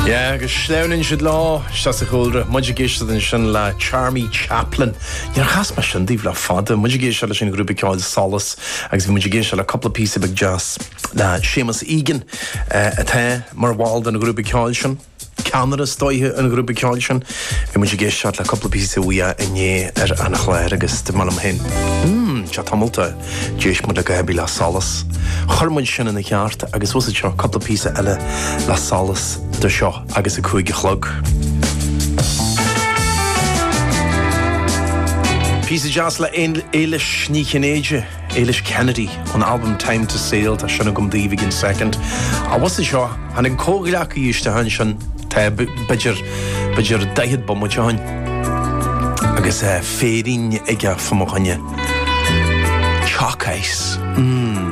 Ja, gesleun should law, Shasta Holder, Mudgigishad and Shanla, Charmy Chaplin. Your husband Shandiv La Fada, Mudgigish, a group called Solace, as Mudgigish, a couple of pieces of big jazz. Seamus Egan, a Marwald and a group called Shan. Canada stoihe yn grŵp Cálisian fi muid géisiart le couple of pieces of wia in ye an chléir agus de malam hen chat hamilta géis mud a gabi la salas chormuid sin in the ceart agus was it a couple of pieces elle la salas de seo agus a cuaig chlog piece of jazz la Eilish ní Chénéide Eilish Kennedy on album Time to Sail ta sin gom dív in second a was it seo an in cógileach íiste han sin ta bidger daihid bom much on agus férin ige famo hanne chalk ice